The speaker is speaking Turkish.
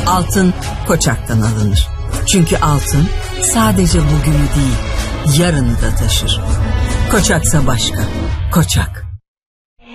Altın Koçak'tan alınır. Çünkü altın sadece bugünü değil, yarını da taşır. Koçaksa başka. Koçak.